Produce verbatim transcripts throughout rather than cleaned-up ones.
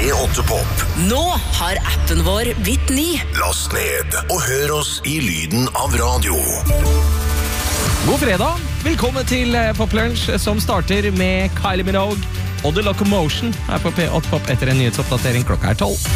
P åtte Pop. Nå har appen vår blitt ny. Last ned og hør oss i lyden av radio. God fredag, velkommen til Pop Lunch, som starter med Kylie Minogue og The Locomotion her på P åtte Pop etter en nyhetsoppdatering klokka er tolv.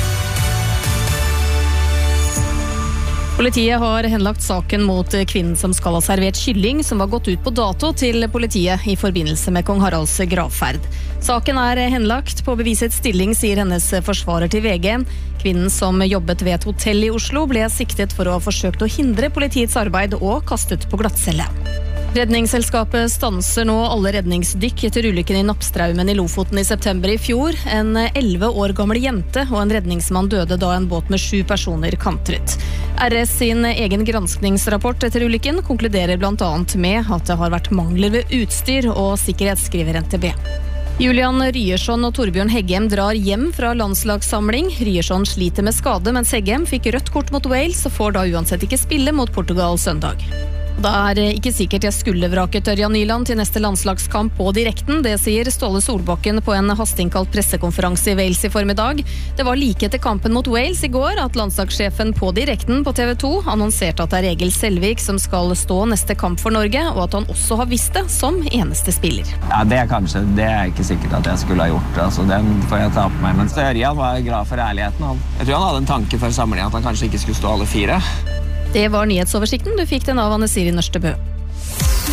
Politiet har henlagt saken mot kvinnen som skal ha servert kylling som var gått ut på dato til politiet i forbindelse med Kong Haralds gravferd. Saken er henlagt på bevisets stilling, sier hennes forsvarer til V G. Kvinnen som jobbet ved et hotell i Oslo ble siktet for å ha forsøkt å hindre politiets arbeid og kastet på glattcelle. Redningsselskapet stanser nå alle redningsdykk etter ulykken i Nappstraumen i Lofoten i september i fjor. En elleve år gammel jente og en redningsmann døde da en båt med sju personer kantret. R S sin egen granskningsrapport etter ulykken konkluderer blant annet med at det har vært mangler ved utstyr og sikkerhet, skriver N T B. Julian Ryerson og Torbjørn Heggem drar hjem fra landslagssamling. Ryerson sliter med skade, mens Heggem fikk rødt kort mot Wales og får da uansett ikke spille mot Portugal søndag. Det er ikke sikkert jeg skulle vraket Ørjan Nyland til neste landslagskamp på direkten. Det sier Ståle Solbakken på en hastinnkalt pressekonferanse i Wales i formiddag. Det var like etter kampen mot Wales i går at landslagssjefen på direkten på T V to annonserte at det er Egil Selvik som skal stå neste kamp for Norge, og at han også har visst det som eneste spiller. Ja, det er kanskje, det er ikke sikkert at jeg skulle ha gjort det, altså den får jeg ta på meg. Men Ørjan var glad for ærligheten. Han. Jeg tror han hadde en tanke for samlingen at han kanskje ikke skulle stå alle fire. Det var nyhetsoversikten. Du fikk den av Anne Siri Nørstebø.